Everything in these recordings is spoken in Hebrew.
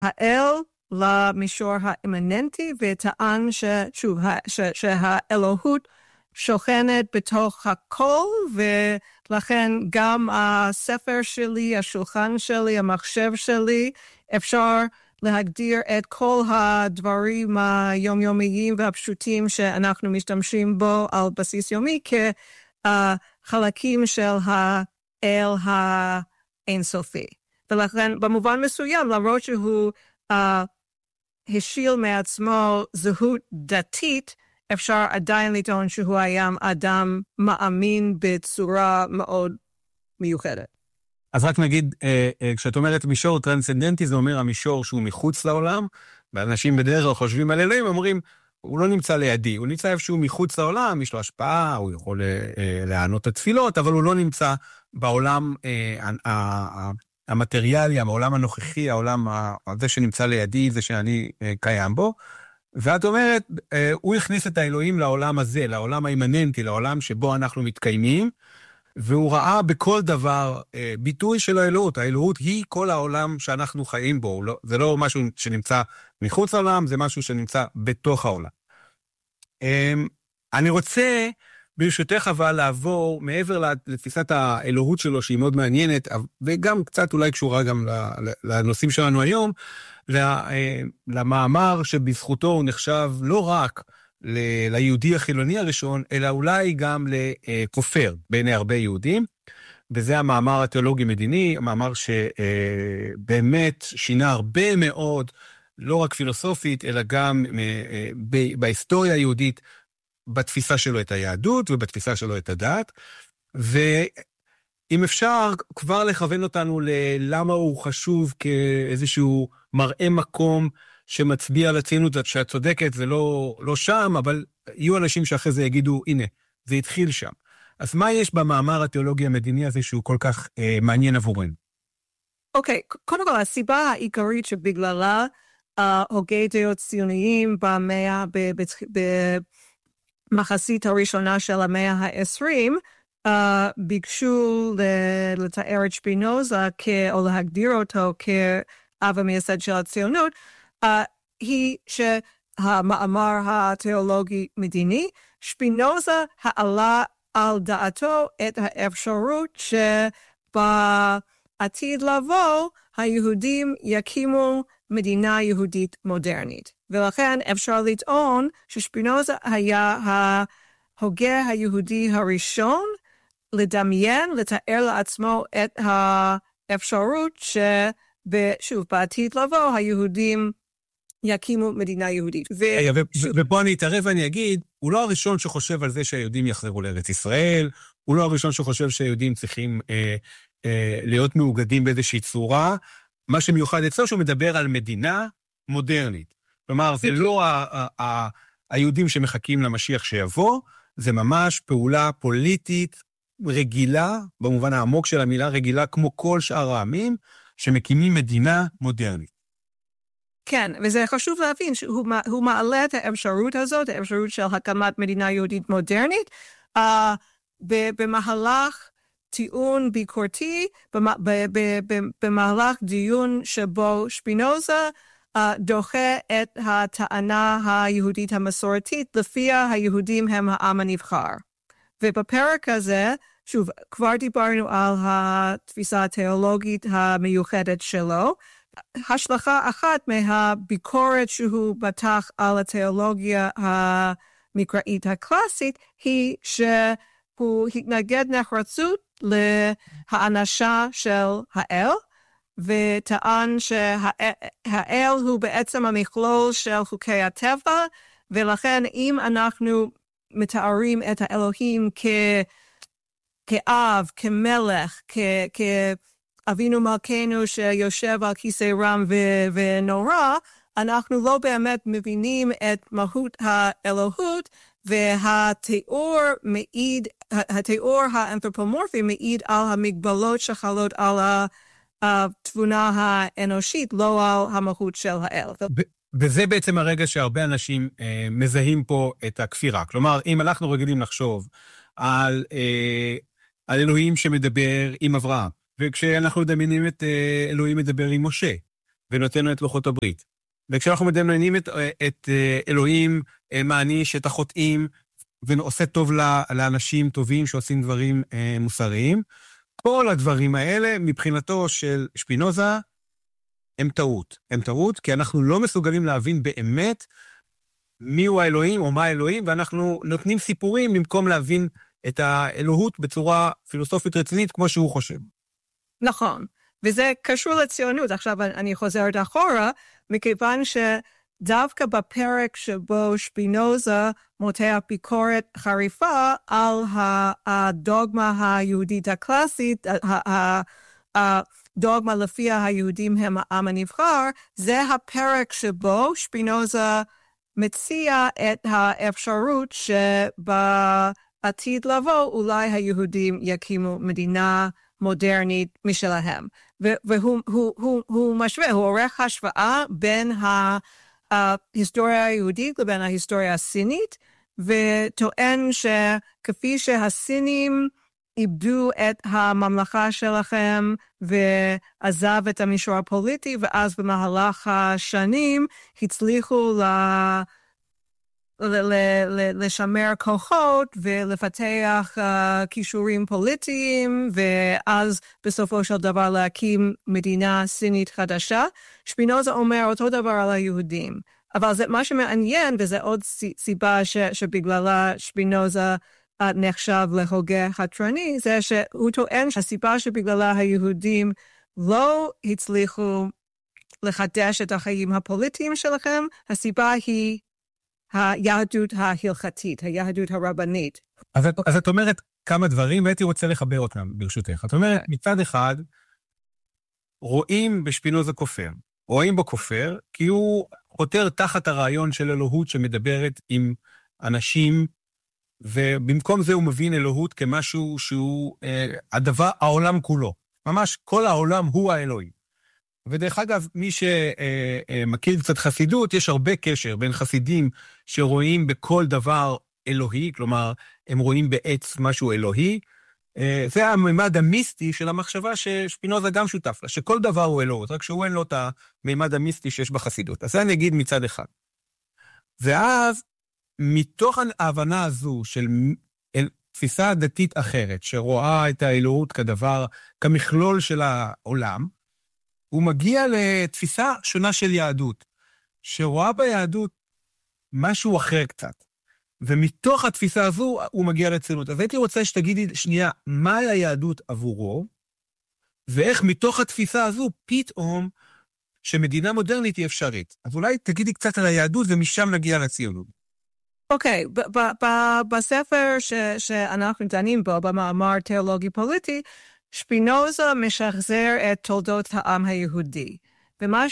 האל למישור האימננטי, וטען ששוב, שהאלוהות שוכנת בתוך הכל, ולכן גם הספר שלי, השולחן שלי, המחשב שלי, אפשר להגדיר את כל הדברים היומיומיים והפשוטים שאנחנו משתמשים בו על בסיס יומי כחלקים של האל האינסופי. ולכן במובן מסוים, למרות שהוא השיל מעצמו זהות דתית, אפשר עדיין לטעון שהוא היה אדם מאמין בצורה מאוד מיוחדת. אז רק נגיד, כשאת אומרת מישור טרנסצנדנטי, זה אומר המישור שהוא מחוץ לעולם, ואנשים בדרך כלל חושבים על אלוהים, אומרים, הוא לא נמצא לידי, הוא נמצא איפשהו מחוץ לעולם, יש לו השפעה, הוא יכול לענות את התפילות, אבל הוא לא נמצא בעולם המטריאלי, העולם הנוכחי, העולם הזה שנמצא לידי, זה שאני קיים בו, ואת אומרת, הוא הכניס את האלוהים לעולם הזה, לעולם האימננטי, לעולם שבו אנחנו מתקיימים, והוא ראה בכל דבר ביטוי של האלוהות. האלוהות היא כל העולם שאנחנו חיים בו. זה לא משהו שנמצא מחוץ לעולם, זה משהו שנמצא בתוך העולם. אני רוצה, ברשותך אבל, לעבור מעבר לתפיסת האלוהות שלו, שהיא מאוד מעניינת, וגם קצת אולי קשורה גם לנושאים שלנו היום, למאמר שבזכותו הוא נחשב לא רק ליהודי החילוני הראשון, אלא אולי גם לכופר בעיני הרבה יהודים, וזה המאמר התיאולוגי-מדיני, המאמר שבאמת שינה הרבה מאוד, לא רק פילוסופית, אלא גם בהיסטוריה היהודית, בתפיסה שלו את היהדות ובתפיסה שלו את הדת, ואם אפשר כבר לכוון אותנו ללמה הוא חשוב כאיזשהו מראה מקום שמצביע על הציונות, שאת צודקת, זה לא שם, אבל יהיו אנשים שאחרי זה יגידו, הנה, זה התחיל שם. אז מה יש במאמר התיאולוגי המדיני הזה שהוא כל כך מעניין עבורנו? אוקיי, קודם כל, הסיבה העיקרית שבגללה הוגי דעות ציוניים במחצית הראשונה של המאה ה-20, ביקשו לתאר את שפינוזה או להגדיר אותו כאב המייסד של הציונות, היא שהמאמר התיאולוגי-מדיני, שפינוזה העלה על דעתו את האפשרות שבעתיד לבוא היהודים יקימו מדינה יהודית מודרנית. ולכן אפשר לטעון ששפינוזה היה ההוגה היהודי הראשון לדמיין, לתאר לעצמו את האפשרות ששוב, בעתיד לבוא היהודים יקימו מדינה יהודית. ופה אני אתערב ואני אגיד, הוא לא הראשון שחושב על זה שהיהודים יחזרו לארץ ישראל, הוא לא הראשון שחושב שהיהודים צריכים להיות מאוגדים באיזושהי צורה, מה שמיוחד אצלו שהוא מדבר על מדינה מודרנית. כלומר, זה לא היהודים שמחכים למשיח שיבוא, זה ממש פעולה פוליטית רגילה, במובן העמוק של המילה רגילה, כמו כל שאר העמים, שמקימים מדינה מודרנית. כן, וזה חשוב להבין שהוא מעלה את האפשרות הזאת, האפשרות של הקמת מדינה יהודית מודרנית, במהלך טיעון ביקורתי, במהלך דיון שבו שפינוזה דוחה את הטענה היהודית המסורתית, לפיה היהודים הם העם הנבחר. ובפרק הזה, שוב, כבר דיברנו על התפיסה התיאולוגית המיוחדת שלו, השלכה אחת מהביקורת שהוא בטח על התיאולוגיה המקראית הקלאסית, היא שהוא התנגד נחרצות להאנשה של האל, וטען שהאל הוא בעצם המכלול של חוקי הטבע, ולכן אם אנחנו מתארים את האלוהים כאב, כמלך, כאבינו מלכנו שיושב על כיסא רם ונורא, אנחנו לא באמת מבינים את מהות האלוהות, והתיאור האנתרופומורפי מעיד על המגבלות שחלות על התבונה האנושית, לא על המהות של האל. וזה בעצם הרגע שהרבה אנשים מזהים פה את הכפירה. כלומר, אם אנחנו רגילים לחשוב על אלוהים שמדבר עם אברהם, וכשאנחנו מדמיינים את אלוהים מדבר עם משה, ונותן לנו את לוחות הברית. וכשאנחנו מדמיינים את אלוהים מעניש את החוטאים, ועושה טוב לאנשים טובים שעושים דברים מוסריים, כל הדברים האלה, מבחינתו של שפינוזה, הם טעות. הם טעות, כי אנחנו לא מסוגלים להבין באמת מיהו האלוהים או מה האלוהים, ואנחנו נותנים סיפורים במקום להבין את האלוהות בצורה פילוסופית רצינית, כמו שהוא חושב. נכון, וזה קשור לציונות. עכשיו אני חוזרת אחורה, מכיוון שדווקא בפרק שבו שפינוזה מותח ביקורת חריפה על הדוגמה היהודית הקלאסית, הדוגמה לפיה היהודים הם העם הנבחר, זה הפרק שבו שפינוזה מציע את האפשרות שבעתיד לבוא אולי היהודים יקימו מדינה מודרנית משלהם. והוא משווה, הוא עורך השוואה בין ההיסטוריה היהודית לבין ההיסטוריה הסינית, וטוען שכפי שהסינים איבדו את הממלכה שלכם ועזב את המישור הפוליטי, ואז במהלך השנים הצליחו לשמר כוחות ולפתח קישורים פוליטיים, ואז בסופו של דבר להקים מדינה סינית חדשה. שפינוזה אומר אותו דבר על היהודים. אבל זה מה שמעניין, וזה עוד סיבה שבגללה שפינוזה נחשב להוגה חתרני, זה שהוא טוען שהסיבה שבגללה היהודים לא הצליחו לחדש את החיים הפוליטיים שלכם, הסיבה היא היהדות ההלכתית, היהדות הרבנית. אז את אומרת כמה דברים, והייתי רוצה לחבר אותם ברשותך. את אומרת, מצד אחד, רואים בשפינוזה כופר. רואים בו כופר, כי הוא חותר תחת הרעיון של אלוהות שמדברת עם אנשים, ובמקום זה הוא מבין אלוהות כמשהו שהוא העולם כולו. ממש כל העולם הוא האלוהים. ודרך אגב, מי שמכיר קצת חסידות, יש הרבה קשר בין חסידים שרואים בכל דבר אלוהי, כלומר, הם רואים בעץ משהו אלוהי. זה הממד המיסטי של המחשבה ששפינוזה גם שותף לה, שכל דבר הוא אלוהות, רק שהוא אין לו את הממד המיסטי שיש בחסידות. אז זה אני אגיד מצד אחד. ואז, מתוך ההבנה הזו של תפיסה דתית אחרת, שרואה את האלוהות כדבר, כמכלול של העולם, הוא מגיע לתפיסה שונה של יהדות, שרואה ביהדות משהו אחר קצת. ומתוך התפיסה הזו הוא מגיע לציונות. אז הייתי רוצה שתגידי שנייה, מהי היהדות עבורו, ואיך מתוך התפיסה הזו פתאום שמדינה מודרנית היא אפשרית. אז אולי תגידי קצת על היהדות ומשם נגיע לציונות. אוקיי, בספר שאנחנו דנים בו, במאמר תיאולוגי פוליטי, שפינוזה משחזר את תולדות העם היהודי. ומה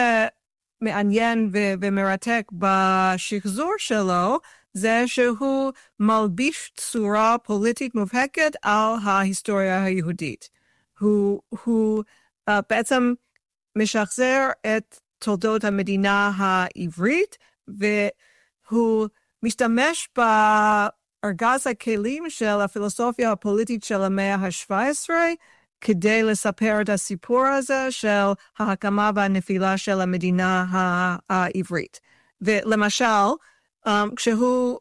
שמעניין ומרתק בשחזור שלו, זה שהוא מלביש צורה פוליטית מובהקת על ההיסטוריה היהודית. הוא בעצם משחזר את תולדות המדינה העברית, והוא משתמש בארגז הכלים של הפילוסופיה הפוליטית של המאה ה-17, כדי לספר את הסיפור הזה של ההקמה והנפילה של המדינה העברית. ולמשל, כשהוא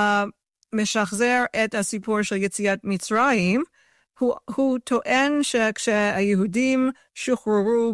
משחזר את הסיפור של יציאת מצרים, הוא טוען שכשהיהודים שוחררו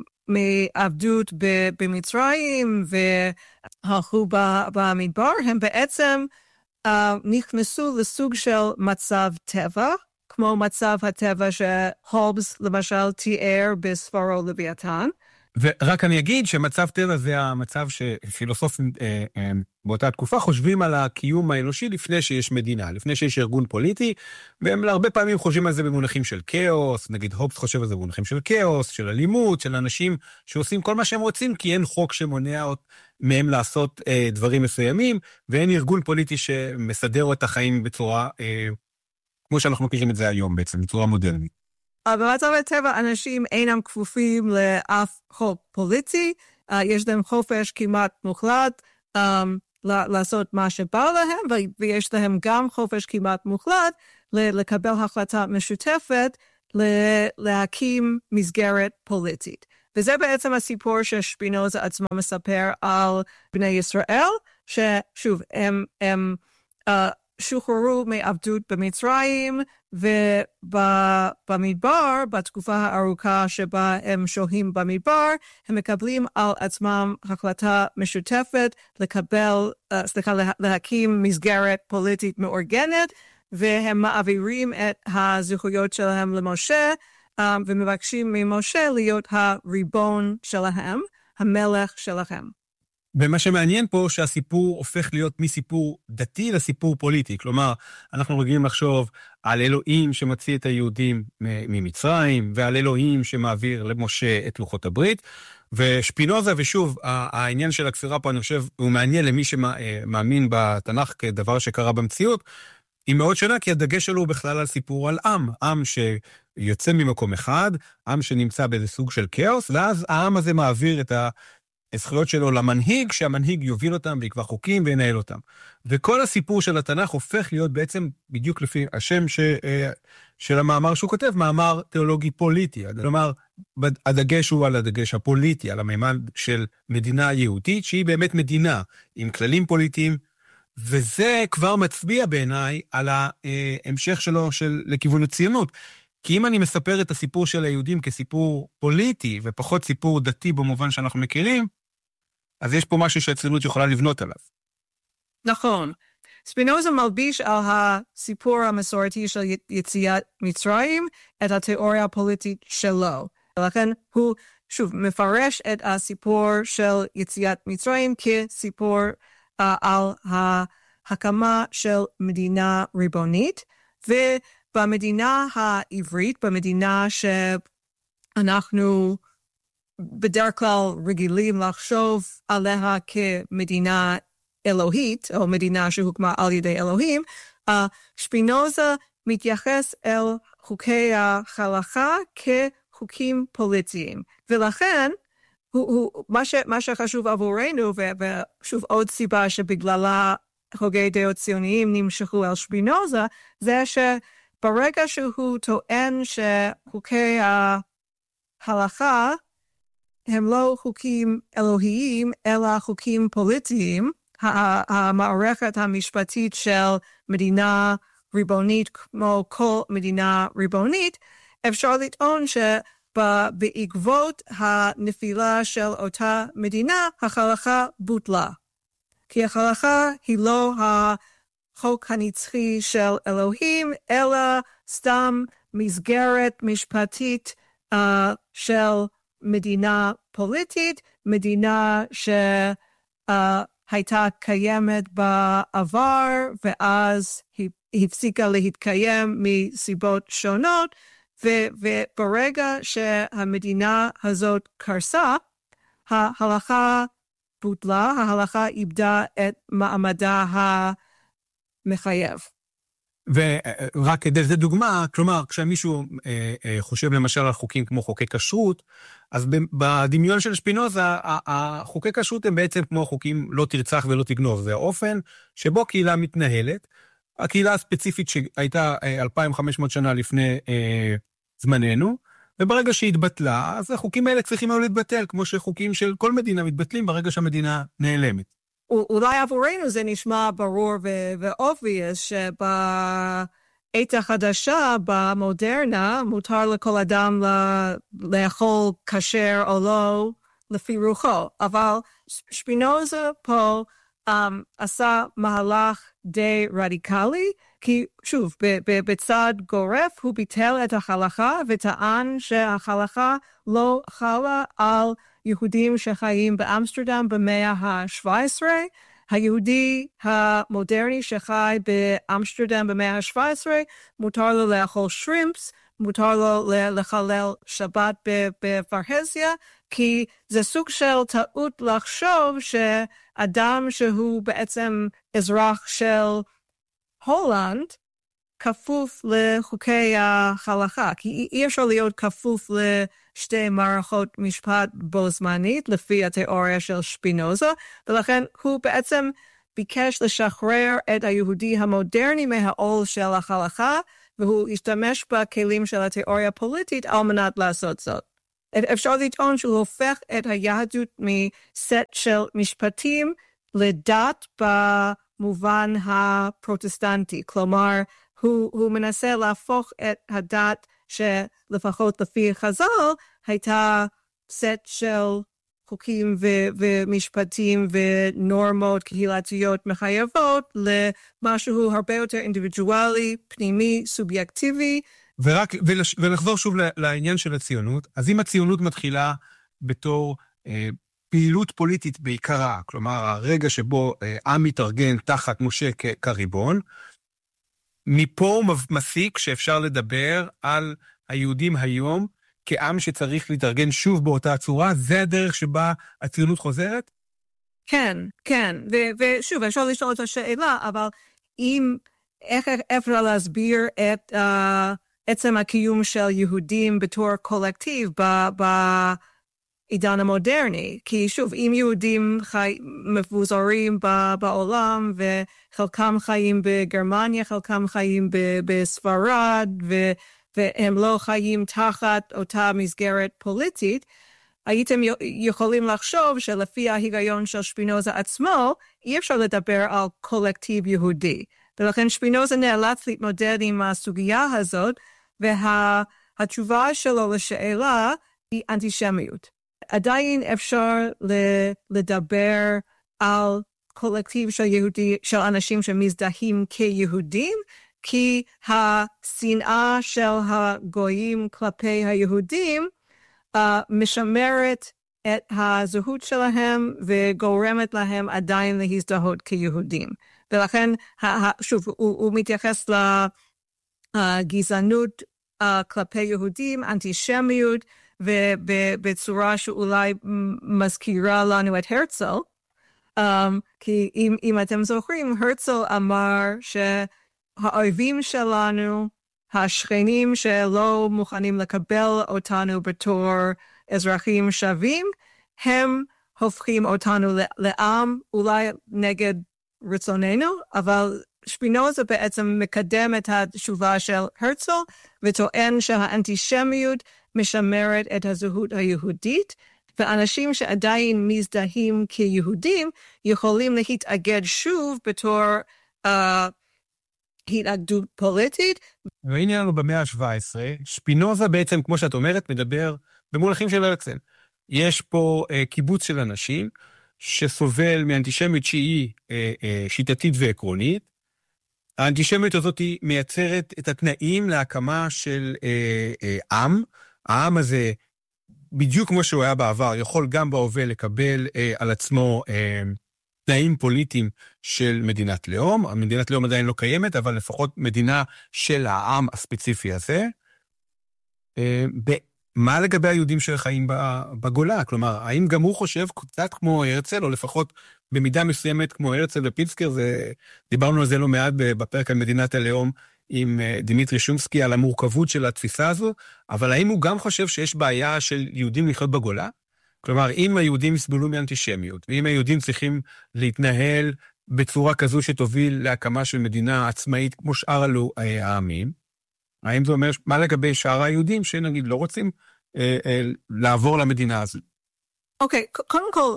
מעבדות במצרים והלכו במדבר, הם בעצם נכנסו לסוג של מצב טבע, כמו מצב הטבע שהובס למשל תיאר בספרו לוויתן. ורק אני אגיד שמצב טבע זה המצב שפילוסופים באותה תקופה חושבים על הקיום האנושי לפני שיש מדינה, לפני שיש ארגון פוליטי, והם הרבה פעמים חושבים על זה במונחים של כאוס, נגיד הובס חושב על זה במונחים של כאוס, של אלימות, של אנשים שעושים כל מה שהם רוצים, כי אין חוק שמונע מהם לעשות דברים מסוימים, ואין ארגון פוליטי שמסדר את החיים בצורה, כמו שאנחנו מכירים את זה היום בעצם, בצורה מודרנית. במצב הטבע אנשים אינם כפופים לאף חוק פוליטי, יש להם חופש כמעט מוחלט לעשות מה שבא להם, ויש להם גם חופש כמעט מוחלט לקבל החלטה משותפת להקים מסגרת פוליטית. וזה בעצם הסיפור ששפינוזה עצמו מספר על בני ישראל, ששוב, הם שוחררו מעבדות במצרים, ובמדבר, בתקופה הארוכה שבה הם שוהים במדבר, הם מקבלים על עצמם החלטה משותפת להקים מסגרת פוליטית מאורגנת, והם מעבירים את הזכויות שלהם למשה, ומבקשים ממשה להיות הריבון שלהם, המלך שלהם. ומה שמעניין פה שהסיפור הופך להיות מסיפור דתי לסיפור פוליטי. כלומר, אנחנו רגילים לחשוב על אלוהים שמוציא את היהודים ממצרים, ועל אלוהים שמעביר למשה את לוחות הברית, ושפינוזה, ושוב, העניין של הכפירה פה, אני חושב, הוא מעניין למי שמאמין בתנ"ך כדבר שקרה במציאות, היא מאוד שונה, כי הדגש שלו הוא בכלל על סיפור על עם שיוצא ממקום אחד, עם שנמצא באיזה סוג של כאוס, ואז העם הזה מעביר את הזכויות שלו למנהיג, שהמנהיג יוביל אותם ויקבע חוקים וינהל אותם. וכל הסיפור של התנ"ך הופך להיות בעצם בדיוק לפי השם של המאמר שהוא כותב, מאמר תיאולוגי פוליטי. כלומר, הדגש הוא על הדגש הפוליטי, על הממד של מדינה יהודית, שהיא באמת מדינה עם כללים פוליטיים, וזה כבר מצביע בעיניי על ההמשך שלו לכיוון הציונות. כי אם אני מספר את הסיפור של היהודים כסיפור פוליטי, ופחות סיפור דתי במובן שאנחנו מכירים, אז יש פה משהו שהציונות יכולה לבנות עליו. נכון. ספינוזה מלביש על הסיפור המסורתי של יציאת מצרים, את התיאוריה הפוליטית שלו. ולכן הוא, שוב, מפרש את הסיפור של יציאת מצרים כסיפור על ההקמה של מדינה ריבונית, ובמדינה העברית, במדינה שאנחנו בדרך כלל רגילים לחשוב עליה כמדינה אלוהית, או מדינה שהוקמה על ידי אלוהים, שפינוזה מתייחס אל חוקי ההלכה כחוקים פוליטיים. ולכן, מה שחשוב עבורנו, ושוב עוד סיבה שבגללה הוגי דעות ציוניים נמשכו אל שפינוזה, זה שברגע שהוא טוען שחוקי ההלכה הם לא חוקים אלוהיים, אלא חוקים פוליטיים, המערכת המשפטית של מדינה ריבונית כמו כל מדינה ריבונית, אפשר לטעון שבעקבות הנפילה של אותה מדינה, ההלכה בוטלה. כי ההלכה היא לא החוק הנצחי של אלוהים, אלא סתם מסגרת משפטית של מדינה פוליטית, מדינה שהייתה קיימת בעבר, ואז היא הפסיקה להתקיים מסיבות שונות, וברגע שהמדינה הזאת קרסה, ההלכה בוטלה, ההלכה איבדה את מעמדה המחייב. ורק כדי זה דוגמה, כלומר, כשמישהו חושב למשל על חוקים כמו חוקי כשרות, אז בדמיון של שפינוזה, החוקי כשרות הם בעצם כמו חוקים לא תרצח ולא תגנוב, זה האופן שבו קהילה מתנהלת, הקהילה הספציפית שהייתה 2500 שנה לפני זמננו, וברגע שהיא התבטלה, אז החוקים האלה צריכים היו להתבטל, כמו שחוקים של כל מדינה מתבטלים ברגע שהמדינה נעלמת. אולי עבורנו זה נשמע ברור ו-obvious שבעת החדשה, במודרנה, מותר לכל אדם לאכול כשר או לא לפי רוחו. אבל שפינוזה פה עשה מהלך די רדיקלי, כי שוב, בצד גורף הוא ביטל את ההלכה וטען שההלכה לא חלה על יהודים שחיים באמסטרדם במאה ה-17, היהודי המודרני שחי באמסטרדם במאה ה-17, מותר לו לאכול שרימפס, מותר לו לחלל שבת בפרהסיה, כי זה סוג של טעות לחשוב שאדם שהוא בעצם אזרח של הולנד, כפוף לחוקי ההלכה, כי אי אפשר להיות כפוף לשתי מערכות משפט בו זמנית, לפי התיאוריה של שפינוזה, ולכן הוא בעצם ביקש לשחרר את היהודי המודרני מהעול של ההלכה, והוא השתמש בכלים של התיאוריה הפוליטית על מנת לעשות זאת. אפשר לטעון שהוא הופך את היהדות מסט של משפטים לדת במובן הפרוטסטנטי. כלומר, הוא מנסה להפוך את הדת שלפחות לפי חז"ל הייתה סט של חוקים ומשפטים ונורמות קהילתיות מחייבות למשהו הרבה יותר אינדיבידואלי, פנימי, סובייקטיבי. ולחזור שוב לעניין של הציונות, אז אם הציונות מתחילה בתור פעילות פוליטית בעיקרה, כלומר הרגע שבו עם מתארגן תחת משה כריבון, מפה הוא מסיק שאפשר לדבר על היהודים היום כעם שצריך להתארגן שוב באותה צורה, זה הדרך שבה הציונות חוזרת? כן, כן, ושוב, אפשר לשאול את השאלה, אבל איך אפשר להסביר את עצם הקיום של יהודים בתור קולקטיב בעידן המודרני? כי שוב, אם יהודים מפוזרים בעולם, וחלקם חיים בגרמניה, חלקם חיים בספרד, והם לא חיים תחת אותה מסגרת פוליטית, הייתם יכולים לחשוב שלפי ההיגיון של שפינוזה עצמו, אי אפשר לדבר על קולקטיב יהודי. ולכן שפינוזה נאלץ להתמודד עם הסוגיה הזאת, והתשובה שלו לשאלה היא אנטישמיות. עדיין אפשר לדבר על קולקטיב של אנשים שמזדהים כיהודים, כי השנאה של הגויים כלפי היהודים משמרת את הזהות שלהם וגורמת להם עדיין להזדהות כיהודים. ולכן, שוב, הוא מתייחס לגזענות כלפי יהודים, אנטישמיות, ובצורה שאולי מזכירה לנו את הרצל, כי אם אתם זוכרים, הרצל אמר שהאויבים שלנו, השכנים שלא מוכנים לקבל אותנו בתור אזרחים שווים, הם הופכים אותנו לעם, אולי נגד רצוננו, אבל שפינוזה בעצם מקדם את התשובה של הרצל, וטוען שהאנטישמיות משמרת את הזהות היהודית, ואנשים שעדיין מזדהים כיהודים יכולים להתאגד שוב בתור התאגדות פוליטית. והנה לנו במאה ה-17, שפינוזה בעצם, כמו שאת אומרת, מדבר במונחים של הרצל. יש פה קיבוץ של אנשים שסובל מאנטישמיות שהיא שיטתית ועקרונית. האנטישמיות הזאת מייצרת את התנאים להקמה של עם. העם הזה, בדיוק כמו שהוא היה בעבר, יכול גם בהווה לקבל על עצמו תנאים פוליטיים של מדינת לאום. המדינת לאום עדיין לא קיימת, אבל לפחות מדינה של העם הספציפי הזה. מה לגבי היהודים שחיים בגולה? כלומר, האם גם הוא חושב קצת כמו הרצל, או לפחות במידה מסוימת כמו הרצל ופיצקר? דיברנו על זה לא מעט בפרק על מדינת הלאום עם דמיטרי שומסקי, על המורכבות של התפיסה הזו, אבל האם הוא גם חושב שיש בעיה של יהודים לחיות בגולה? כלומר, אם היהודים יסבלו מאנטישמיות, ואם היהודים צריכים להתנהל בצורה כזו שתוביל להקמה של מדינה עצמאית כמו שאר העמים, האם זה אומר, מה לגבי שאר היהודים שנגיד לא רוצים לעבור למדינה הזו? אוקיי, קודם כל,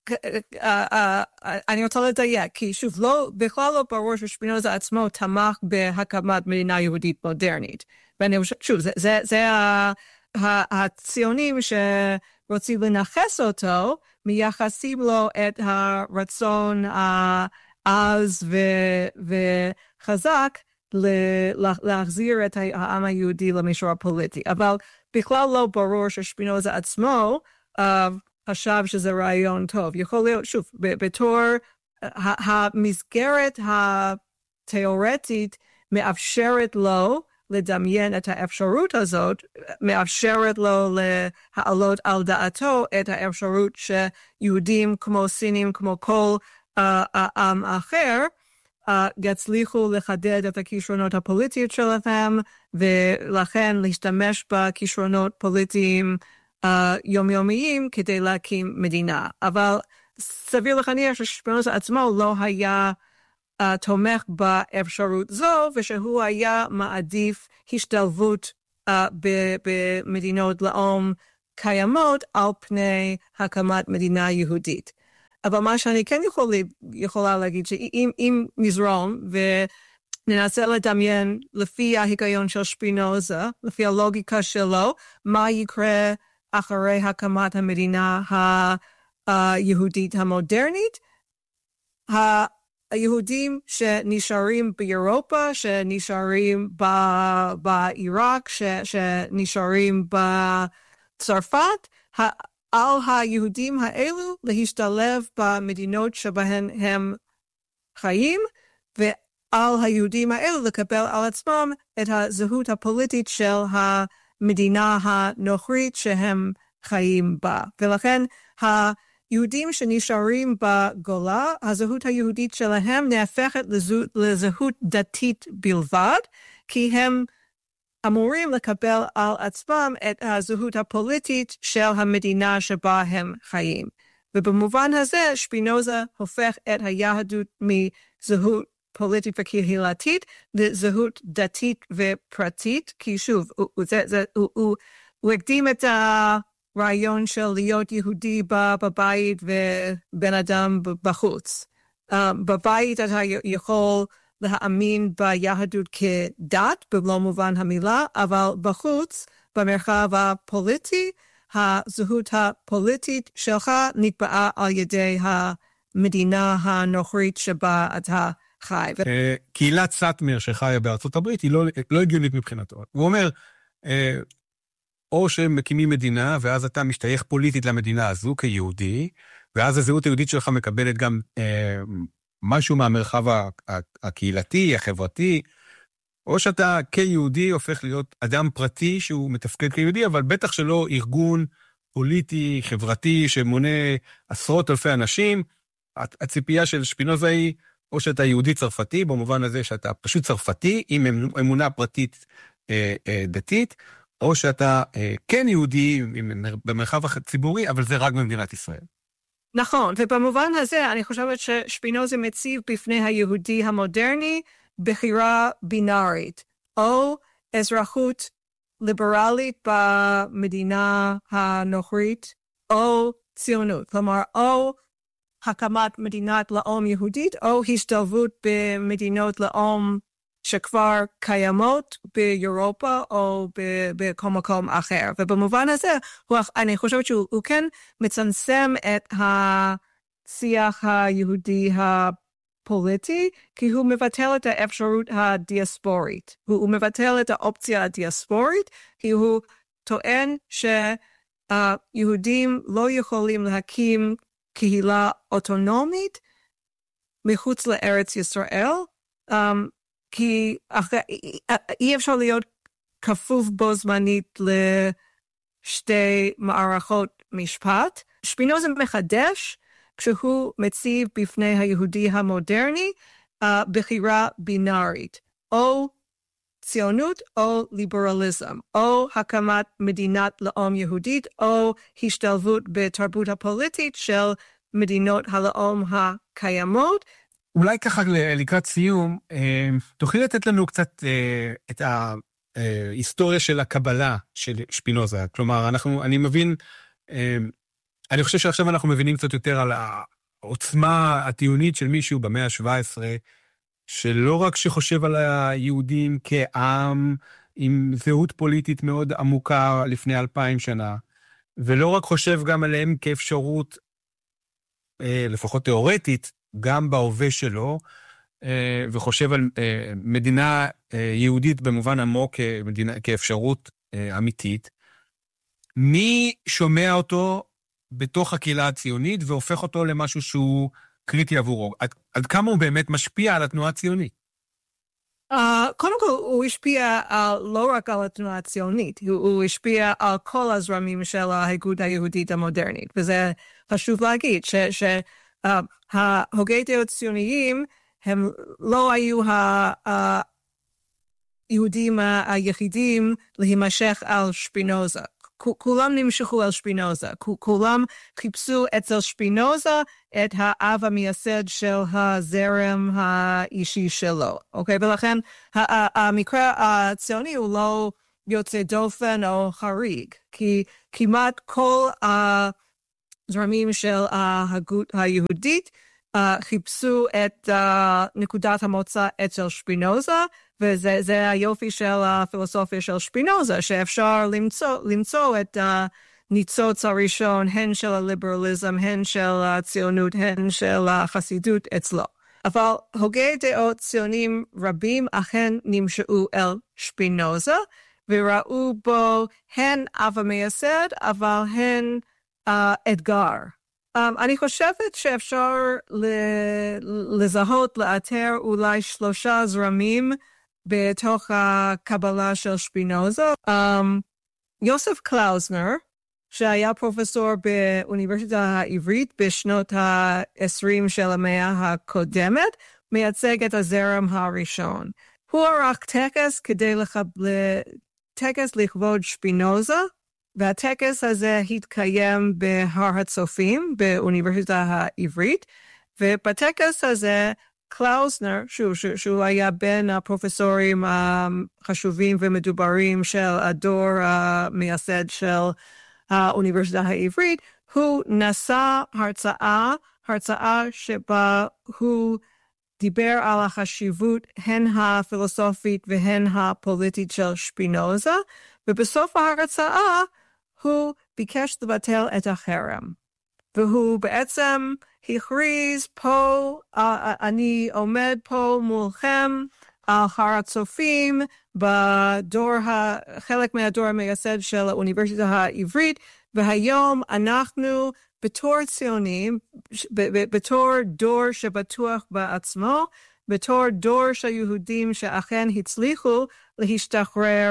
אני רוצה לדייק, כי שוב, בכלל לא ברור ששפינוזה עצמו תמך בהקמת מדינה יהודית מודרנית. ואני חושב, שוב, זה הציונים שרוצים לנחס אותו, מייחסים לו את הרצון העז וחזק, להחזיר את העם היהודי למישור הפוליטי. אבל בכלל לא ברור ששפינוזה עצמו חשב שזה רעיון טוב. יכול להיות, שוב, בתור המסגרת התיאורטית מאפשרת לו לדמיין את האפשרות הזאת, מאפשרת לו להעלות על דעתו את האפשרות שיהודים כמו סינים, כמו כל עם אחר, יצליחו לחדד את הכישרונות הפוליטיות שלהם, ולכן להשתמש בכישרונות פוליטיים יומיומיים כדי להקים מדינה. אבל סביר להניח ששפינוזה עצמו לא היה תומך באפשרות זו, ושהוא היה מעדיף השתלבות במדינות לאום קיימות על פני הקמת מדינה יהודית. אבל מה שאני כן יכולה להגיד, שאם נזרום וננסה לדמיין לפי ההיגיון של שפינוזה, לפי הלוגיקה שלו, מה יקרה אחרי הקמת המדינה היהודית המודרנית, היהודים שנשארים באירופה, שנשארים בעיראק, שנשארים בצרפת, על היהודים האלו להשתלב במדינות שבהן הם חיים, ועל היהודים האלו לקבל על עצמם את הזהות הפוליטית של המדינה הנוכרית שהם חיים בה. ולכן היהודים שנשארים בגולה, הזהות היהודית שלהם נהפכת לזהות דתית בלבד, כי הם אמורים לקבל על עצמם את הזהות הפוליטית של המדינה שבה הם חיים. ובמובן הזה, שפינוזה הופך את היהדות מזהות פוליטית וקהילתית לזהות דתית ופרטית, כי שוב, הוא הקדים את הרעיון של להיות יהודי בבית ובן אדם בחוץ. בבית אתה יכול להאמין ביהדות כדת, במלוא מובן המילה, אבל בחוץ, במרחב הפוליטי, הזהות הפוליטית שלך נקבעה על ידי המדינה הנוכרית שבה אתה חי. קהילת סאטמר שחיה בארצות הברית היא לא הגיונית מבחינתו. הוא אומר, או שהם מקימים מדינה, ואז אתה משתייך פוליטית למדינה הזו כיהודי, ואז הזהות היהודית שלך מקבלת גם משהו מהמרחב הקהילתי, החברתי, או שאתה כיהודי הופך להיות אדם פרטי שהוא מתפקד כיהודי, אבל בטח שלא ארגון פוליטי, חברתי, שמונה עשרות אלפי אנשים. הציפייה של שפינוזה היא, או שאתה יהודי צרפתי, במובן הזה שאתה פשוט צרפתי, עם אמונה פרטית דתית, או שאתה כן יהודי במרחב הציבורי, אבל זה רק במדינת ישראל. נכון, ובמובן הזה אני חושבת ששפינוזה מציב בפני היהודי המודרני בחירה בינארית, או אזרחות ליברלית במדינה הנוכרית, או ציונות. כלומר, או הקמת מדינת לאום יהודית, או השתלבות במדינות לאום שכבר קיימות באירופה או בכל מקום אחר. ובמובן הזה, אני חושבת שהוא כן מצמצם את השיח היהודי הפוליטי, כי הוא מבטל את האפשרות הדיאספורית. הוא מבטל את האופציה הדיאספורית, כי הוא טוען שיהודים לא יכולים להקים קהילה אוטונומית מחוץ לארץ ישראל, כי אי אפשר להיות כפוף בו זמנית לשתי מערכות משפט. שפינוזה מחדש כשהוא מציב בפני היהודי המודרני בחירה בינארית, או ציונות או ליברליזם, או הקמת מדינת לאום יהודית, או השתלבות בתרבות הפוליטית של מדינות הלאום הקיימות. אולי ככה לקראת סיום, תוכלי לתת לנו קצת את ההיסטוריה של הקבלה של שפינוזה. כלומר, אני מבין, אני חושב שעכשיו אנחנו מבינים קצת יותר על העוצמה הטיעונית של מישהו במאה ה-17, שלא רק שחושב על היהודים כעם עם זהות פוליטית מאוד עמוקה לפני 2000 שנה, ולא רק חושב גם עליהם כאפשרות, לפחות תיאורטית, גם בהווה שלו, וחושב על מדינה יהודית במובן עמוק כאפשרות אמיתית. מי שומע אותו בתוך הקהילה הציונית והופך אותו למשהו שהוא קריטי עבורו? עד כמה הוא באמת משפיע על התנועה הציונית? קודם כל, הוא השפיע לא רק על התנועה הציונית, הוא השפיע על כל הזרמים של האיגוד היהודית המודרנית, וזה חשוב להגיד שההוגי דעות ציוניים הם לא היו היהודים היחידים להימשך על שפינוזה. כולם נמשכו על שפינוזה, כולם חיפשו אצל שפינוזה את האב המייסד של הזרם האישי שלו, אוקיי? ולכן המקרה הציוני הוא לא יוצא דופן או חריג, כי כמעט כל הזרמים של ההגות היהודית חיפשו את נקודת המוצא אצל שפינוזה, וזה היופי של הפילוסופיה של שפינוזה, שאפשר למצוא את הניצוץ הראשון, הן של הליברליזם, הן של הציונות, הן של החסידות אצלו. אבל הוגי דעות ציונים רבים אכן נמשאו אל שפינוזה, וראו בו הן אב המייסד, אבל הן אתגר. אני חושבת שאפשר לזהות, לאתר אולי 3 זרמים בתוך הקבלה של שפינוזה. יוסף קלאוזנר, שהיה פרופסור באוניברסיטה העברית בשנות ה-20 של המאה הקודמת, מייצג את הזרם הראשון. הוא ערך טקס לכבוד שפינוזה, והטקס הזה התקיים בהר הצופים באוניברסיטה העברית, ובטקס הזה קלאוזנר, שהוא היה בין הפרופסורים החשובים ומדוברים של הדור המייסד של האוניברסיטה העברית, הוא נשא הרצאה שבה הוא דיבר על החשיבות הן הפילוסופית והן הפוליטית של שפינוזה, ובסוף ההרצאה הוא ביקש לבטל את החרם. והוא בעצם הכריז פה, אני עומד פה מולכם על הר הצופים, חלק מהדור המייסד של האוניברסיטה העברית, והיום אנחנו בתור ציונים, בתור דור שבטוח בעצמו, בתור דור של יהודים שאכן הצליחו להשתחרר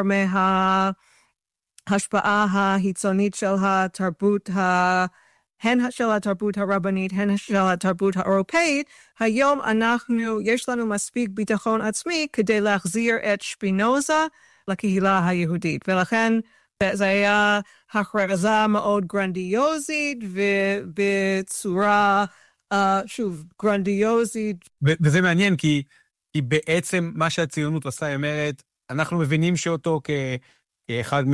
מההשפעה החיצונית של התרבות, הן של התרבות הרבנית, הן של התרבות האירופאית, היום יש לנו מספיק ביטחון עצמי כדי להחזיר את שפינוזה לקהילה היהודית, ולכן זה היה הכרזה מאוד גרנדיוזית, ובצורה, שוב, גרנדיוזית. וזה מעניין, כי בעצם מה שהציונות עושה, היא אומרת, אנחנו מבינים שאותו כאחד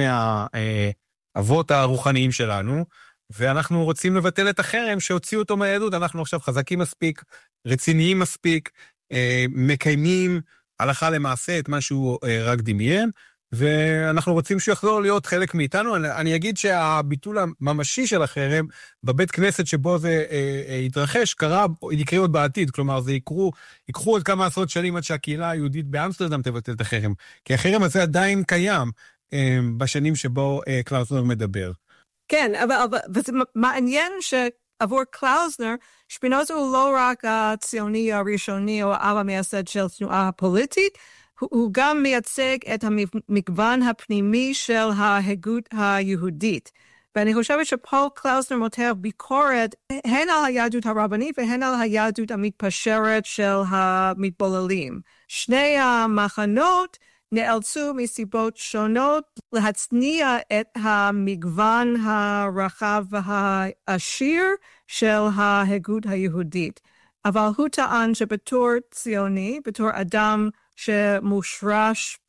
מהאבות הרוחניים שלנו, ואנחנו רוצים לבטל את החרם שהוציאו אותו מהיהדות, אנחנו עכשיו חזקים מספיק, רציניים מספיק, מקיימים הלכה למעשה את מה שהוא רק דמיין, ואנחנו רוצים שהוא יחזור להיות חלק מאיתנו. אני אגיד שהביטול הממשי של החרם, בבית כנסת שבו זה התרחש, יקרה עוד בעתיד, כלומר זה יקחו עוד כמה עשרות שנים עד שהקהילה היהודית באמסטרדם תבטל את החרם, כי החרם הזה עדיין קיים בשנים שבו קלאוזנר מדבר. כן, אבל זה מעניין שעבור קלאוזנר, שפינוזה הוא לא רק הציוני הראשוני או האב המייסד של תנועה הפוליטית, הוא גם מייצג את המגוון הפנימי של ההגות היהודית. ואני חושבת שפה קלאוזנר מותח ביקורת הן על היהדות הרבנית והן על היהדות המתפשרת של המתבוללים. שני המחנות נאלצו מסיבות שונות להצניע את המגוון הרחב והעשיר של ההגות היהודית. אבל הוא טען שבתור ציוני, בתור אדם שמושרש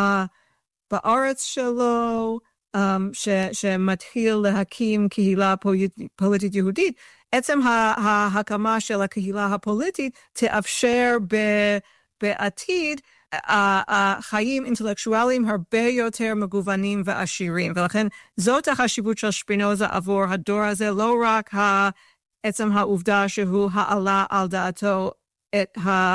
בארץ שלו, שמתחיל להקים קהילה פוליטית יהודית, עצם ההקמה של הקהילה הפוליטית תאפשר בעתיד החיים אינטלקטואליים הרבה יותר מגוונים ועשירים, ולכן זאת החשיבות של שפינוזה עבור הדור הזה, לא רק עצם העובדה שהוא העלה על דעתו את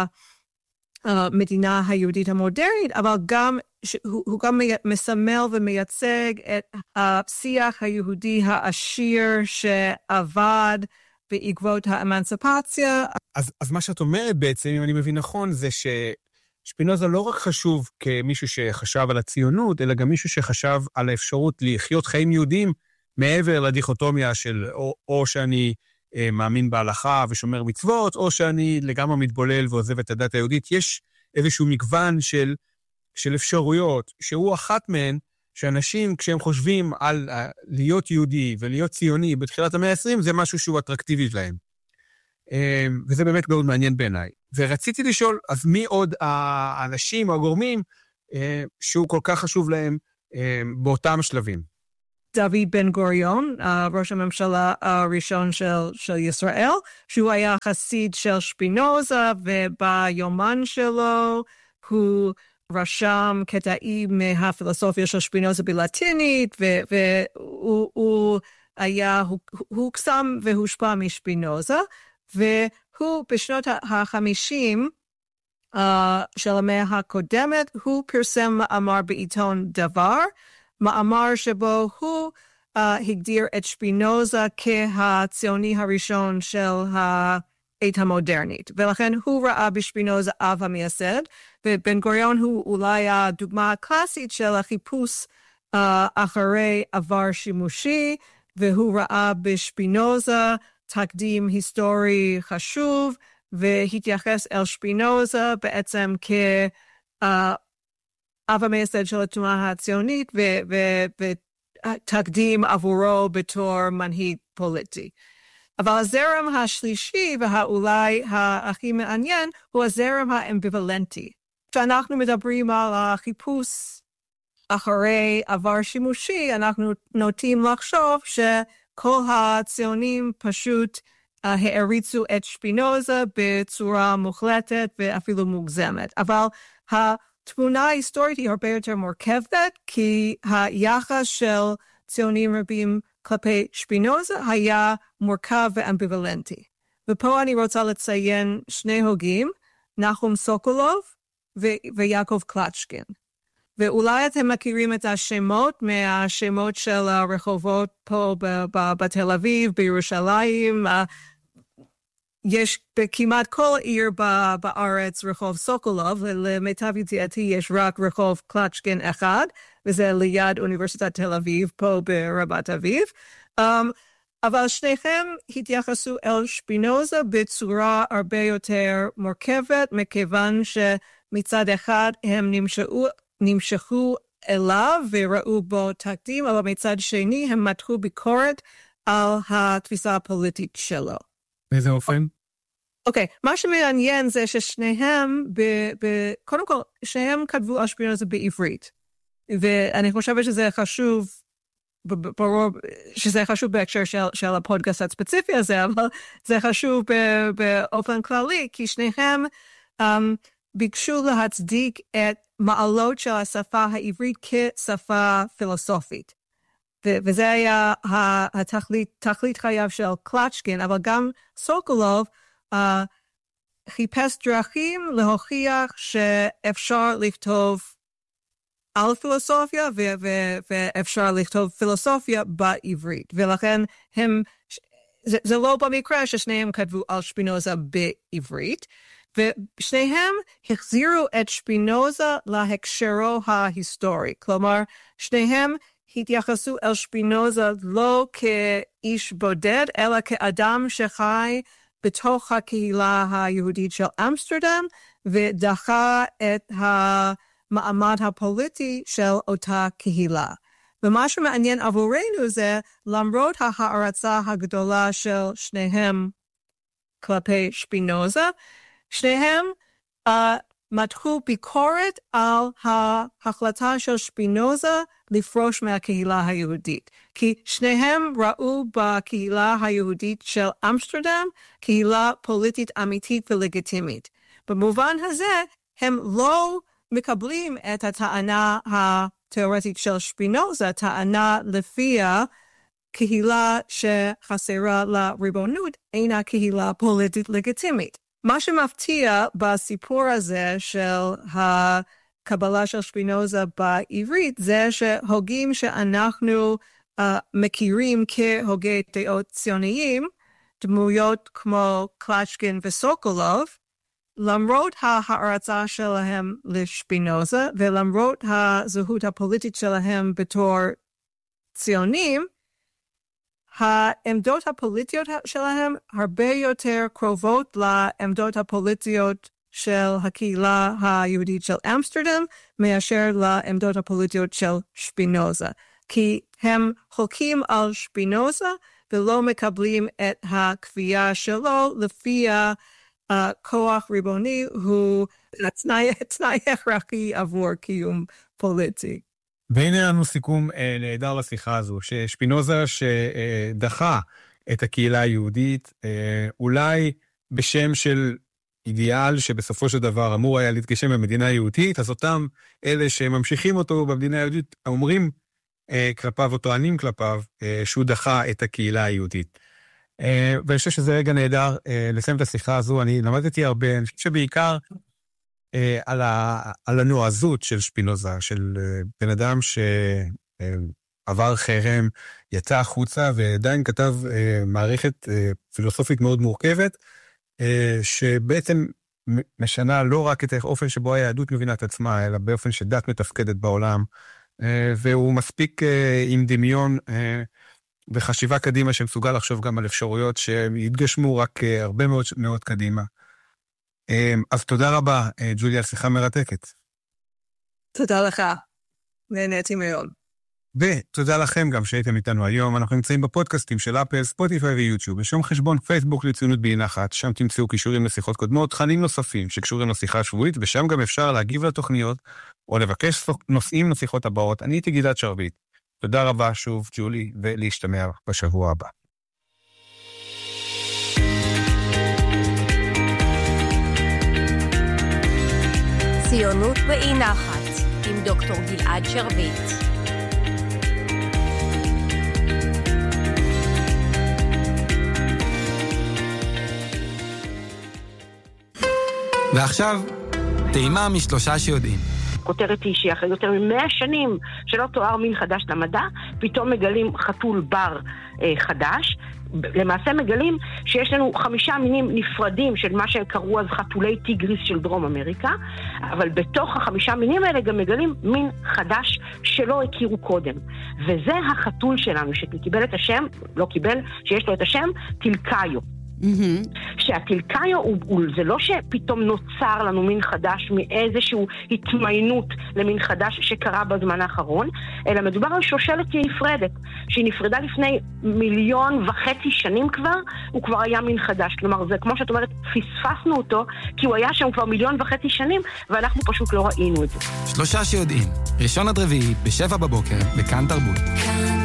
המדינה היהודית המודרנית, אבל גם הוא גם מסמל ומייצג את השיח היהודי העשיר שעבד בעקבות האמנציפציה. אז מה שאת אומרת בעצם, אם אני מבין נכון, זה ששפינוזה לא רק חשוב כמישהו שחשב על הציונות, אלא גם מישהו שחשב על האפשרות לחיות חיים יהודיים מעבר לדיכוטומיה של או שאני מאמין בהלכה ושומר מצוות, או שאני לגמרי מתבולל ועוזב את הדת היהודית. יש איזשהו מגוון של אפשרויות, שהוא אחת מהן, שאנשים כשהם חושבים על להיות יהודי ולהיות ציוני בתחילת המאה ה-20, זה משהו שהוא אטרקטיבי להם. וזה באמת מאוד מעניין בעיניי. ורציתי לשאול, אז מי עוד האנשים או הגורמים שהוא כל כך חשוב להם באותם שלבים. דוד בן גוריון, ראש הממשלה הראשון של ישראל, שהוא היה חסיד של שפינוזה, וביומן שלו הוא רשם קטעים מהפילוסופיה של שפינוזה בלטינית, והוא היה, הוא קסם והושפע משפינוזה, והוא בשנות ה-50 של המאה הקודמת, הוא פרסם מאמר בעיתון דבר, מאמר שבו הוא הגדיר את שפינוזה כהציוני הראשון של העת המודרנית, ולכן הוא ראה בשפינוזה אב המייסד, ובן גוריון הוא אולי הדוגמה הקלאסית של החיפוש אחרי עבר שימושי, והוא ראה בשפינוזה תקדים היסטורי חשוב, והתייחס אל שפינוזה בעצם אב המייסד של התנועה הציונית, ותקדים עבורו בתור מנהיג פוליטי. אבל הזרם השלישי, והאולי הכי מעניין, הוא הזרם האמביוולנטי. כשאנחנו מדברים על החיפוש אחרי עבר שימושי, אנחנו נוטים לחשוב שכל הציונים פשוט העריצו את שפינוזה בצורה מוחלטת ואפילו מוגזמת. אבל התמונה ההיסטורית היא הרבה יותר מורכבת, כי היחס של ציונים רבים כלפי שפינוזה היה מורכב ואמביוולנטי. ופה אני רוצה לציין שני הוגים, נחום סוקולוב ויעקב קלצ'קין. ואולי אתם מכירים את השמות מהשמות של הרחובות פה בתל אביב, בירושלים, יש בכמעט כל עיר בארץ רחוב סוקולוב, ולמיטב ידיעתי יש רק רחוב קלצ'קין אחד, וזה ליד אוניברסיטת תל אביב, פה ברמת אביב. אבל שניכם התייחסו אל שפינוזה בצורה הרבה יותר מורכבת, מכיוון שמצד אחד הם נמשכו אליו וראו בו תקדים, אבל מצד שני הם מתחו ביקורת על התפיסה הפוליטית שלו. באיזה אופן? אוקיי, מה שמעניין זה ששניהם, קודם כל, שניהם כתבו על שפינוזה בעברית, ואני חושבת שזה חשוב, ברור שזה חשוב בהקשר של הפודקאסט הספציפי הזה, אבל זה חשוב באופן כללי, כי שניהם ביקשו להצדיק את מעלות של השפה העברית כשפה פילוסופית. וזה היה תכלית חייו של קלצ'קין, אבל גם סוקולוב חיפש דרכים להוכיח שאפשר לכתוב על פילוסופיה, ואפשר לכתוב פילוסופיה בעברית. ולכן זה לא במקרה ששניהם כתבו על שפינוזה בעברית, ושניהם החזירו את שפינוזה להקשרו ההיסטורי. כלומר, שניהם התייחסו אל שפינוזה לא כאיש בודד, אלא כאדם שחי בתוך הקהילה היהודית של אמסטרדם, ודחה את המעמד הפוליטי של אותה קהילה. ומה שמעניין עבורנו זה, למרות ההערצה הגדולה של שניהם כלפי שפינוזה, שניהם מתחו ביקורת על ההחלטה של שפינוזה לפרוש מהקהילה היהודית. כי שניהם ראו בקהילה היהודית של אמסטרדם קהילה פוליטית אמיתית ולגיטימית. במובן הזה הם לא מקבלים את הטענה התיאורטית של שפינוזה, טענה לפיה קהילה שחסרה לריבונות אינה קהילה פוליטית לגיטימית. מה שמפתיע בסיפור הזה של הקבלה של שפינוזה בעברית, זה שהוגים שאנחנו מכירים כהוגי דעות ציוניים, דמויות כמו קלצ'קין וסוקולוב, למרות ההערצה שלהם לשפינוזה, ולמרות הזהות הפוליטית שלהם בתור ציונים, העמדות הפוליטיות שלהם הרבה יותר קרובות לעמדות הפוליטיות של הקהילה היהודית של אמסטרדם, מאשר לעמדות הפוליטיות של שפינוזה. כי הם חולקים על שפינוזה, ולא מקבלים את הקביעה שלו, לפי הכוח ריבוני הוא תנאי הכרחי עבור קיום פוליטי. והנה לנו סיכום נהדר לשיחה הזו, ששפינוזה שדחה את הקהילה היהודית, אולי בשם של אידיאל שבסופו של דבר אמור היה להתגשם במדינה היהודית, אז אותם אלה שממשיכים אותו במדינה היהודית, אומרים כלפיו או טוענים כלפיו, שהוא דחה את הקהילה היהודית. ואני חושב שזה רגע נהדר לסיים את השיחה הזו, אני למדתי הרבה, אני חושב שבעיקר על הנועזות של שפינוזה, של בן אדם שעבר חרם, יצא החוצה ועדיין כתב מערכת פילוסופית מאוד מורכבת, שבעצם משנה לא רק את האופן שבו היהדות מבינה את עצמה, אלא באופן שדת מתפקדת בעולם, והוא מספיק עם דמיון וחשיבה קדימה שמסוגל לחשוב גם על אפשרויות שיתגשמו רק הרבה מאוד קדימה. אז תודה רבה, ג'וליה, על שיחה מרתקת. תודה לך, נהניתי מאוד. ותודה לכם גם שהייתם איתנו היום. אנחנו נמצאים בפודקאסטים של אפל, ספוטיפיי ויוטיוב, ושם חשבון פייסבוק לציונות באי-נחת, שם תמצאו קישורים לשיחות קודמות, תכנים נוספים שקשורים לשיחה השבועית, ושם גם אפשר להגיב לתוכניות, או לבקש נושאים לשיחות הבאות. אני הייתי גלעד שרביט. תודה רבה שוב, ג'ולי, ולהשתמע בשבוע הבא. ציונות באי-נחת, עם דוקטור גלעד שרביט. ועכשיו, טעימה משלושה שיודעים. כותרת היא שאחרי יותר מ100 שנים שלא תואר מין חדש למדע, פתאום מגלים חתול בר חדש. למעשה מגלים שיש לנו 5 מינים נפרדים של מה שקראו אז חתולי טיגריס של דרום אמריקה, אבל בתוך ה5 מינים האלה גם מגלים מין חדש שלא הכירו קודם. וזה החתול שלנו שקיבל את השם, לא קיבל, שיש לו את השם, טילקאיו. שהטילקאיו זה לא שפתאום נוצר לנו מין חדש מאיזשהו התמיינות למין חדש שקרה בזמן האחרון, אלא מדובר על שושלת נפרדת שהיא נפרדה לפני 1.5 מיליון שנים כבר, הוא כבר היה מין חדש. כלומר, זה כמו שאת אומרת, פספסנו אותו כי הוא היה שם כבר 1.5 מיליון שנים ואנחנו פשוט לא ראינו את זה. שלושה שיודעים, ראשון עד רביעי ב7 בבוקר בכאן תרבות.